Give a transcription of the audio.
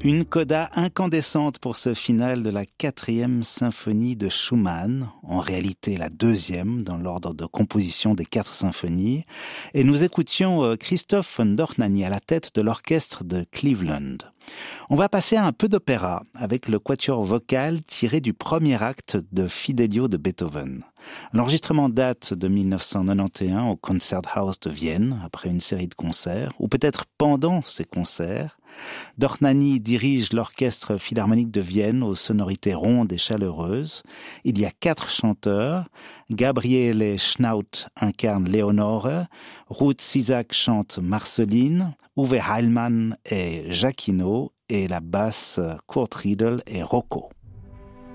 Une coda incandescente pour ce final de la 4e symphonie de Schumann, en réalité la 2e dans l'ordre de composition des 4 symphonies, et nous écoutions Christoph von Dohnanyi à la tête de l'orchestre de Cleveland. On va passer à un peu d'opéra avec le quatuor vocal tiré du premier acte de Fidelio de Beethoven. L'enregistrement date de 1991 au Konzerthaus de Vienne, après une série de concerts, ou peut-être pendant ces concerts. Dohnanyi dirige l'orchestre philharmonique de Vienne aux sonorités rondes et chaleureuses. Il y a 4 chanteurs. Gabriele Schnaut incarne Leonore, Ruth Sisak chante Marceline, Uwe Heilmann est Jacquino et la basse Kurt Riedel est Rocco.